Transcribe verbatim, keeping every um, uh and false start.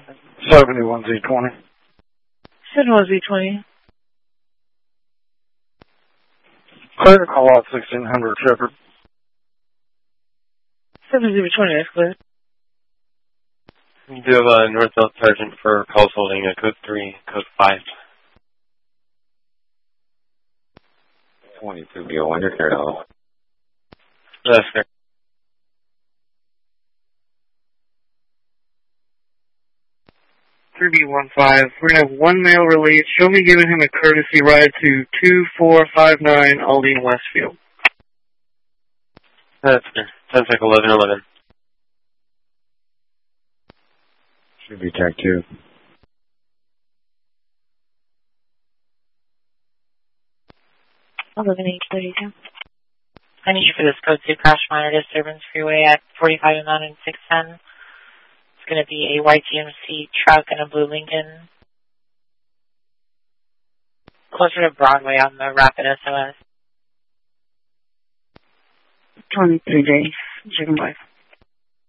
seventy-one Z twenty. seventy-one Z twenty. Clear to call out sixteen hundred Shepherd. seventy Z twenty, that's clear. You do have a North-South Sergeant for calls holding a code three, code five. twenty-two B oh one, you're cleared out. That's fair. three B one five, we're going to have one male release. Show me giving him a courtesy ride to two four five nine Aldine Westfield. That's fair. ten sec eleven eleven. Should be tag two. eleven eight thirty-two. I need you for this code two crash minor disturbance freeway at forty-five and nine and six ten. It's going to be a white G M C truck and a blue Lincoln. Closer to Broadway on the Rapid S O S. twenty-three days. Chicken Boy.